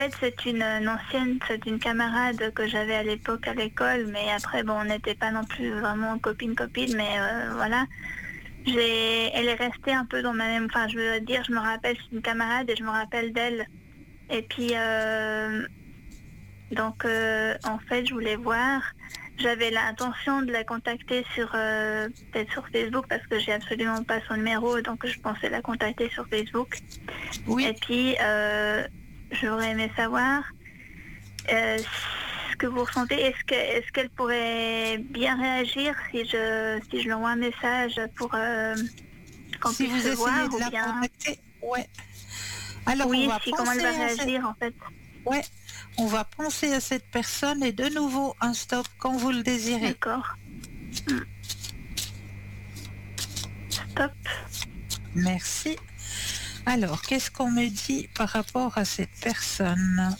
fait, c'est une camarade que j'avais à l'époque à l'école, mais après, bon, on n'était pas non plus vraiment copine, mais voilà. Elle est restée un peu dans ma même... Enfin, je veux dire, je me rappelle, c'est une camarade et je me rappelle d'elle. Et puis, donc, en fait, je voulais voir. J'avais l'intention de la contacter peut-être sur Facebook, parce que j'ai absolument pas son numéro, donc je pensais la contacter sur Facebook. Oui. Et puis, j'aurais aimé savoir ce que vous ressentez. Est-ce qu'elle pourrait bien réagir si je lui envoie un message pour qu'on Si puisse vous se essayez voir, de ou la bien... contacter, ouais. Alors on Oui, va comment elle penser va à cette... réagir, en fait. Ouais, on va penser à cette personne et de nouveau un stop quand vous le désirez. D'accord. Stop. Merci. Alors, qu'est-ce qu'on me dit par rapport à cette personne?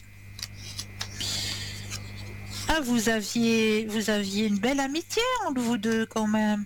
Ah, vous aviez une belle amitié entre vous deux quand même.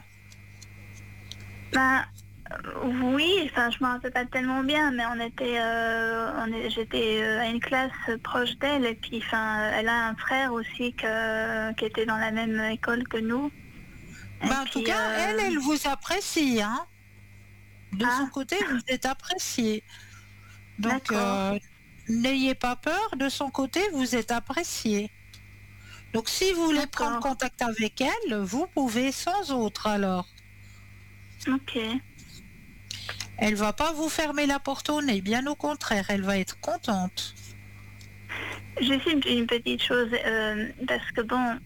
Ben, oui, enfin, je me rappelle pas tellement bien, mais j'étais à une classe proche d'elle, et puis, enfin, elle a un frère aussi qui était dans la même école que nous. Et Ben, en tout puis, cas, elle vous apprécie, hein. De son ah, côté, vous êtes apprécié. Donc, d'accord. n'ayez pas peur, de son côté, vous êtes apprécié. Donc, si vous voulez prendre D'accord. contact avec elle, vous pouvez sans autre alors. Ok. Elle va pas vous fermer la porte au nez, bien au contraire, elle va être contente. Juste une petite chose, parce que bon,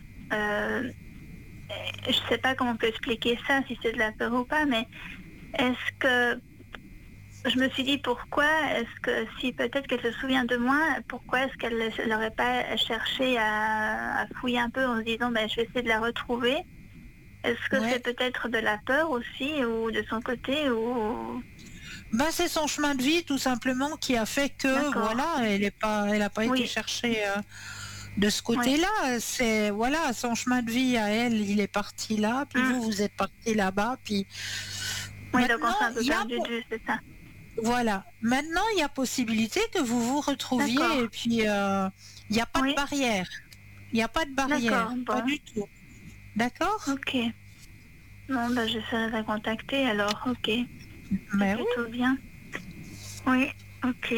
je sais pas comment on peut expliquer ça, si c'est de la peur ou pas, mais est-ce que je me suis dit, pourquoi est-ce que, si peut-être qu'elle se souvient de moi, pourquoi est-ce qu'elle n'aurait pas cherché à fouiller un peu en se disant, ben, je vais essayer de la retrouver? Est-ce que c'est Ouais. peut-être de la peur aussi, ou de son côté, ou... Ben, c'est son chemin de vie tout simplement qui a fait que D'accord. voilà, elle a pas été Oui, chercher de ce oui. côté-là. C'est voilà, son chemin de vie à elle, il est parti là, puis Hmm. vous êtes parti là-bas, puis Oui, donc on maintenant s'est un peu il y a perdu de vue, c'est ça. voilà, maintenant il y a possibilité que vous vous retrouviez D'accord. et puis il n'y a pas de Oui, barrière, il n'y a pas de d'accord, barrière, pas bon, du tout. D'accord? ok. Bon, ben, j'essaierai de la contacter, alors, ok. C'est Mais oui. plutôt bien. Oui, ok.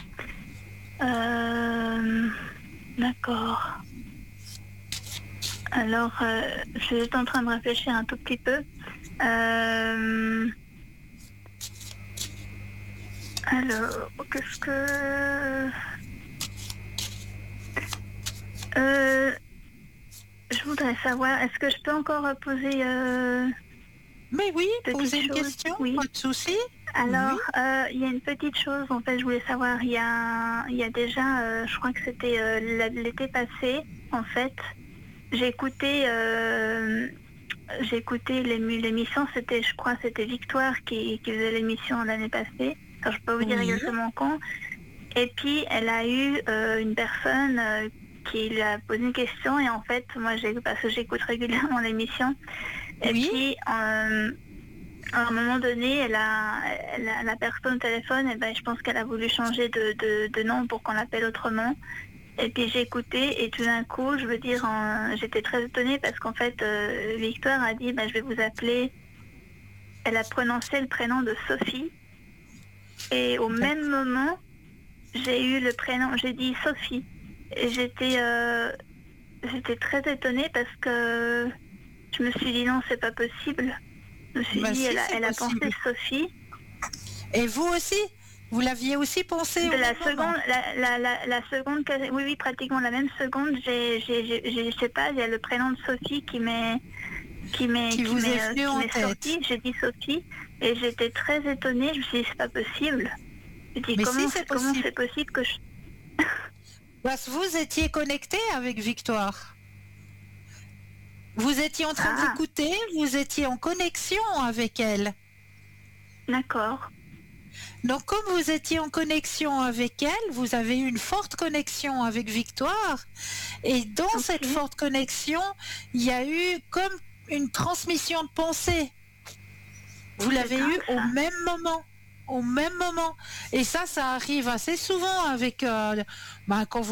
D'accord. Alors, je suis juste en train de réfléchir un tout petit peu. Alors, qu'est-ce que... Euh, je voudrais savoir, est-ce que je peux encore poser Mais oui, petite posez une chose? question, Oui. pas de souci. Oui. Alors, il y a une petite chose, en fait, je voulais savoir, il y a déjà, je crois que c'était l'été passé, en fait, j'ai écouté, l'émission, je crois, c'était Victoire qui faisait l'émission l'année passée. Alors, je peux pas vous dire Oui. exactement quand. Et puis, elle a eu une personne qui lui a posé une question, et en fait, moi, parce que j'écoute régulièrement l'émission, et Oui. puis, à un moment donné, la personne au téléphone, et ben, je pense qu'elle a voulu changer de nom pour qu'on l'appelle autrement. Et puis j'ai écouté, et tout d'un coup, je veux dire, j'étais très étonnée, parce qu'en fait, Victoire a dit, ben, je vais vous appeler. Elle a prononcé le prénom de Sophie. Et au même moment, j'ai eu le prénom, j'ai dit Sophie. Et j'étais très étonnée, parce que je me suis dit, non, c'est pas possible. Je me suis Bah dit, si, c'est elle a pensé possible. Sophie. Et vous aussi, vous l'aviez aussi pensé De au la même moment. seconde, la seconde, oui, oui, pratiquement la même seconde, je sais pas, il y a le prénom de Sophie Qui vous est venu qui en m'est tête. sorti. J'ai dit Sophie, et j'étais très étonnée. Je me suis dit, c'est pas possible. Je dis, Mais si, c'est comment possible. c'est possible que je... Parce que vous étiez connecté avec Victoire. Vous étiez en train de Ah, l'écouter, vous étiez en connexion avec elle. d'accord. Donc comme vous étiez en connexion avec elle, vous avez eu une forte connexion avec Victoire. Et dans cette Ok, forte connexion, il y a eu comme une transmission de pensée. Vous c'est l'avez eu dingue, au ça. même moment. au même moment. Et ça arrive assez souvent avec quand